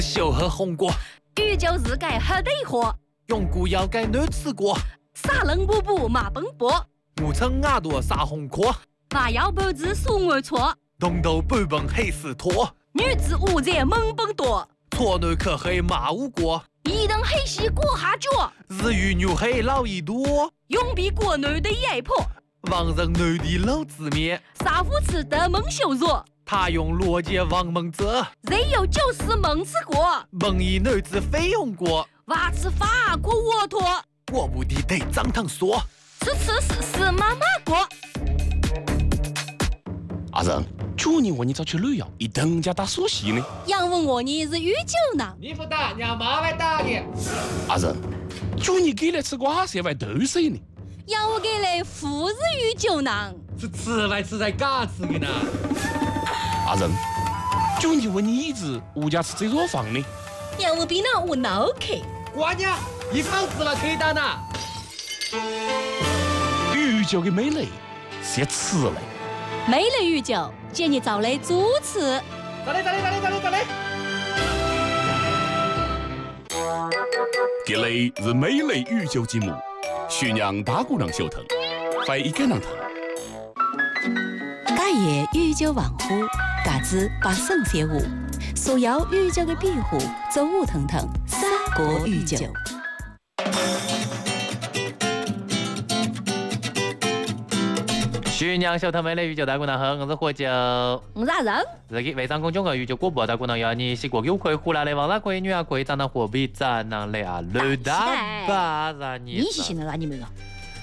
小喝红果， 宇宙自改黑得火， 永固要改难吃过， 撒冷布布马奔波， 木蹭耳朵撒红壳， 娃要脖子数我错， 东头半蹦黑死拖， 女子无在猛奔多， 错内可黑马无过， 一等黑西过下脚， 日语牛黑老一多， 永比国内的野婆， 王人内地老字面， 杀夫吃的猛修弱。 他用逻辑王蒙泽， 人有就是猛吃过， 蒙一女子费用过， 娃吃法过沃托， 我不的得张堂说， 是妈妈过。 阿仁，去年我你早去旅游，一等家打锁戏呢。 杨问我你是御酒呢？ 你不打，让妈来打你。 阿仁，去年给来吃瓜蛇外豆水呢。 要我给来富日御酒呢？ 是吃来吃在嘎吃的呢。 阿仁，去年问你一直物价吃这座房呢。 要我比那我脑壳。 瓜娘，一房子了可以打呢。 御酒的美丽是吃嘞。 美丽御酒，建议找来主持。 咋嘞？ 这里是美丽御酒节目，宣扬大姑娘小腾，欢迎跟上腾。 假夜御酒王府，嘎子把圣写舞，所有御酒的庇护，走舞腾腾，三国御酒。 徐娘小头妹的御酒大姑娘好，我是喝酒， 我是阿仁。 这个微商公众号御酒广播大姑娘要你洗过酒可以胡来的，王大可以女啊可以长得货币长得来啊，刘大把啥你？ 你是现在哪里没有？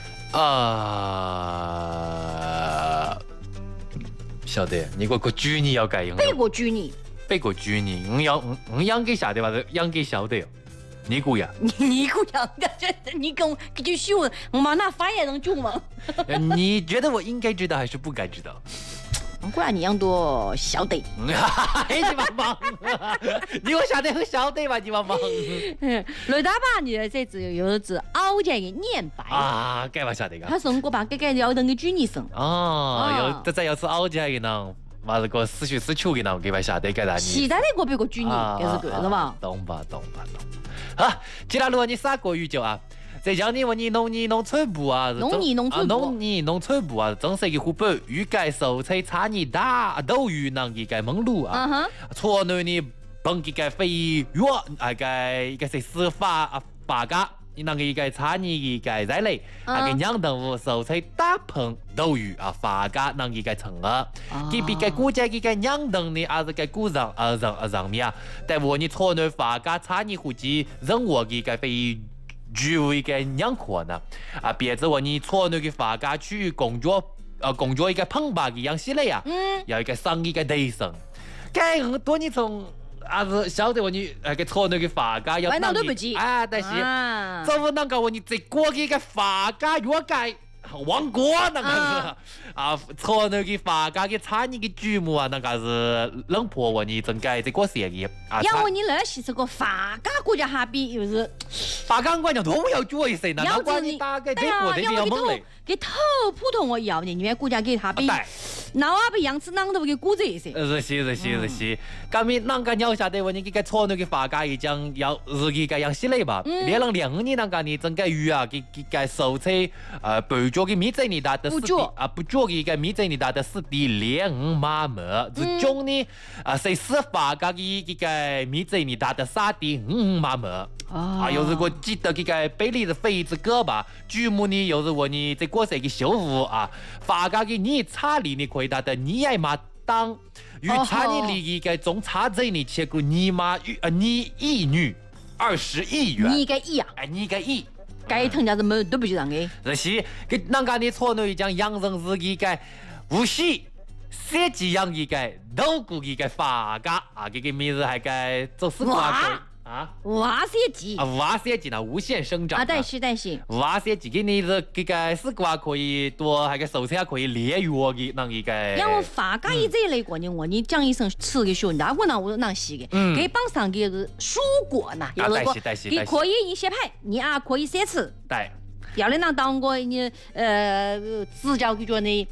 晓得，你个猪你要改用。 背过猪你？ 背过猪你，我养给晓得吧？养给晓得。你姑呀？ 你姑养的，你跟我就秀，我妈那发言能住吗？ 你觉得我应该知道还是不该知道？ 果然你养多晓得。 你妈忙，你我晓得很晓得吧？你妈忙。 雷大把你的这只有只熬家的念白啊，该嘛晓得个？ 他送过把改要等个猪你生。 哦，这再要是熬家的呢？嘛是个死去死去的呢，给嘛晓得该哪里？ 其他的个别个猪你，也是个是吧？ 懂吧。好，接下来你啥国语酒啊？再讲你问你农村部啊， 农村部啊，正式的湖北预计收采产业大豆鱼能一个蒙路啊，错内呢本一个肥沃那个一个是司法家，你那个一个产业一个在内，那个养动物收采大棚豆鱼啊，发家能一个成啊，给比个国家一个养动呢，还是个古上面啊，但我你错内发家产业户籍任何一个非居为个养活呢啊，别子我你错内个发家区域工作一个澎湃的样式嘞啊，要一个生意个提升，该很多你从。还是晓得我你那个错那个发家要哪都不急啊，但是政府那个我你这国的一个发家越改王国那个是啊，错那个发家的产业的규모啊，那个是冷破我你整改这个生意啊。 要我你那是这个发家国家哈比又是发家国家都要做一些，那难怪你打给这国的比较猛嘞。 给头普通我要的，你们国家给他比。那我不样子，啷都给鼓这些。 是。刚咪啷个鸟下得我你给错那个发家一讲要日记个样系列吧？连了2年啷个你整个鱼啊给收采半脚的米仔你打的不脚的一个米仔你打的4.05码么，这种呢是司法家的一个米仔你打的3.55码么。啊，又是我记得这个比例是非常高吧？규모呢又是我你这个是个修复啊，发家的你差里你可以打的你爱嘛当，与差你利益个总差这你切个你妈你一女20亿元， 你个亿啊？ 你个亿， 该腾家子没都不知道的。 这是给啷个你错内讲养成自己个无锡设计养一个豆谷一个发家啊，这个名字还该做死瓜。 挖设计挖设计呢，无限生长但是挖设计给你是这个丝瓜可以多，还个手车可以连药的那一个。 让我发家一这类过呢，我你讲一声吃个熊，那我那我那洗的，给绑上给是蔬果呢，有个给可以一些派，你啊可以奢侈。 对。 要的那当过你指教给着你。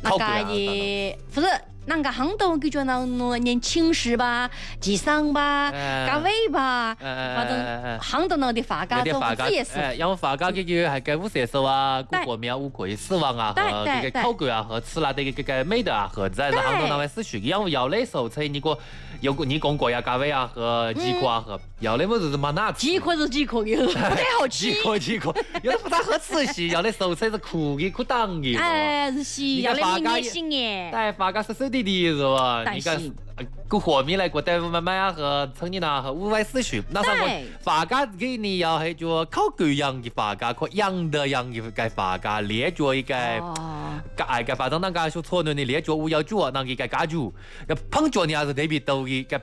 那个也不是。那个杭州给叫那念青石吧、吉桑吧、嘎尾吧，反正杭州那的发嘎都是也是。 因为发嘎这个还跟五色手啊、古火苗、五魁死亡啊和这个口感啊和吃辣的这个美德啊，和在杭州那边是属于因为要的手菜，你讲过呀，嘎尾啊和鸡壳啊和要的么就是没哪吃。 鸡壳是鸡壳，有不太好吃。 鸡壳，有的不太好吃些，要的手菜是苦当的。 哎，是些，要的明星耶。 对，发嘎是手的是吧？你看，过和面来过带慢慢啊和城里呐和户外四区，那上过发嘎给你要系做烤狗羊的发嘎，和羊的个发嘎，列做一个个反正那个小错呢，你列做乌要做那个家煮，要碰着你还是特别多的，个